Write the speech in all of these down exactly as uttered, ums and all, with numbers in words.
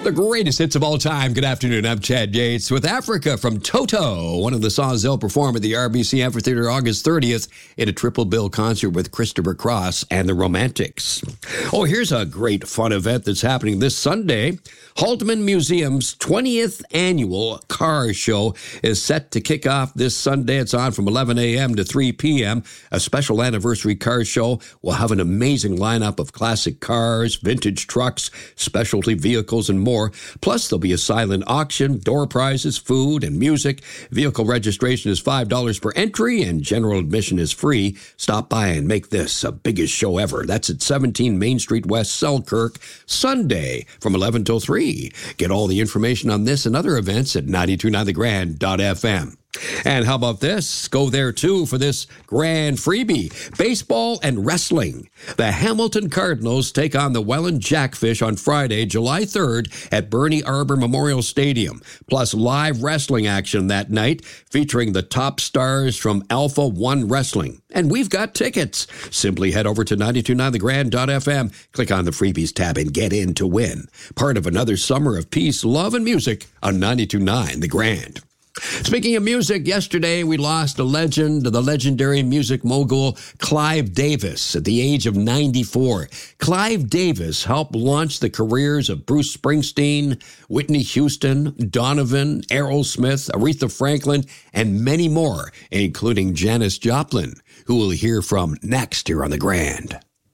The greatest hits of all time. Good afternoon. I'm Chad Yates with Africa from Toto. One of the songs they'll perform at the R B C Amphitheater August thirtieth in a triple bill concert with Christopher Cross and the Romantics. Oh, here's a great fun event that's happening this Sunday. Haldeman Museum's twentieth annual car show is set to kick off this Sunday. It's on from eleven a.m. to three p.m. A special anniversary car show will have an amazing lineup of classic cars, vintage trucks, specialty vehicles, and more. Plus, there'll be a silent auction, door prizes, food, and music. Vehicle registration is five dollars per entry, and general admission is free. Stop by and make this the biggest show ever. That's at seventeen Main Street West, Selkirk, Sunday from eleven till three. Get all the information on this and other events at nine two nine the grand dot f m. And how about this? Go there, too, for this grand freebie. Baseball and wrestling. The Hamilton Cardinals take on the Welland Jackfish on Friday, July third at Bernie Arbor Memorial Stadium. Plus live wrestling action that night featuring the top stars from Alpha One Wrestling. And we've got tickets. Simply head over to nine two nine the grand dot f m, click on the freebies tab, and get in to win. Part of another summer of peace, love, and music on nine two nine The Grand. Speaking of music, yesterday we lost a legend, the legendary music mogul Clive Davis at the age of ninety-four. Clive Davis helped launch the careers of Bruce Springsteen, Whitney Houston, Donovan, Aerosmith, Aretha Franklin, and many more, including Janis Joplin, who we'll hear from next here on The Grand.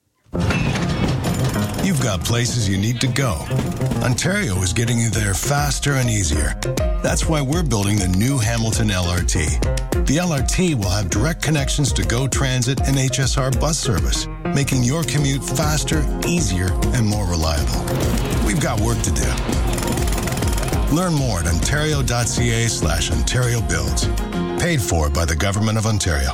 You've got places you need to go. Ontario is getting you there faster and easier. That's why we're building the new Hamilton L R T. The L R T will have direct connections to GO Transit and H S R bus service, making your commute faster, easier, and more reliable. We've got work to do. Learn more at ontario.ca slash Ontario Builds. Paid for by the Government of Ontario.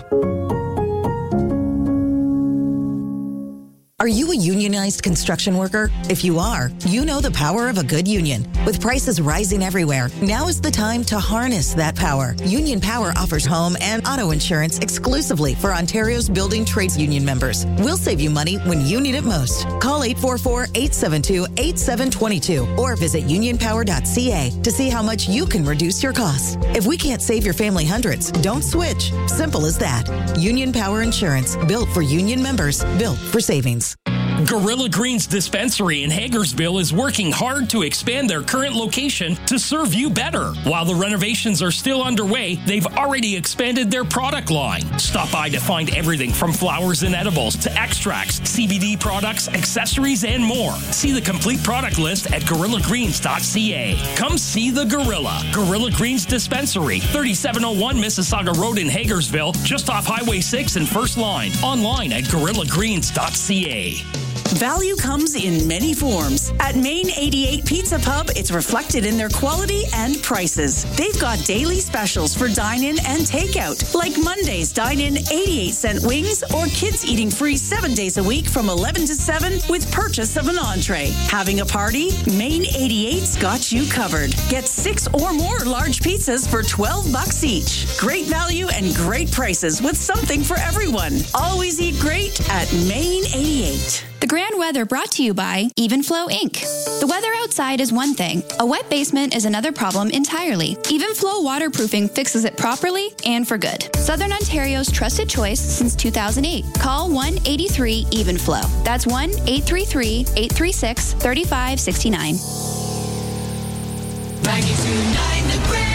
Are you a unionized construction worker? If you are, you know the power of a good union. With prices rising everywhere, now is the time to harness that power. Union Power offers home and auto insurance exclusively for Ontario's building trades union members. We'll save you money when you need it most. Call eight four four, eight seven two, eight seven two two or visit union power dot c a to see how much you can reduce your costs. If we can't save your family hundreds, don't switch. Simple as that. Union Power Insurance, built for union members, built for savings. Gorilla Greens Dispensary in Hagersville is working hard to expand their current location to serve you better. While the renovations are still underway, they've already expanded their product line. Stop by to find everything from flowers and edibles to extracts, C B D products, accessories, and more. See the complete product list at gorilla greens dot c a. Come see the Gorilla. Gorilla Greens Dispensary, thirty-seven oh one Mississauga Road in Hagersville, just off Highway six and First Line. Online at gorilla greens dot c a. Value comes in many forms. At Main eighty-eight Pizza Pub, it's reflected in their quality and prices. They've got daily specials for dine-in and takeout, like Monday's dine-in eighty-eight cent wings or kids eating free seven days a week from eleven to seven with purchase of an entree. Having a party? Main eighty-eight's got you covered. Get six or more large pizzas for twelve bucks each. Great value and great prices with something for everyone. Always eat great at Main eighty-eight. The Grand Weather brought to you by Evenflow Incorporated. The weather outside is one thing. A wet basement is another problem entirely. Evenflow Waterproofing fixes it properly and for good. Southern Ontario's trusted choice since two thousand eight. Call one eight three Evenflow. That's one eight three three, eight three six, three five six nine. ninety-two point nine The Grand.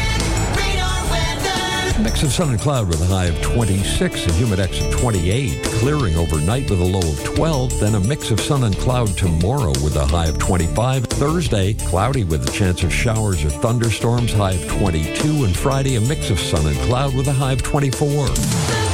Mix of sun and cloud with a high of twenty-six, a humidex of twenty-eight, clearing overnight with a low of twelve, then a mix of sun and cloud tomorrow with a high of twenty-five. Thursday, cloudy with a chance of showers or thunderstorms, high of twenty-two, and Friday, a mix of sun and cloud with a high of twenty-four.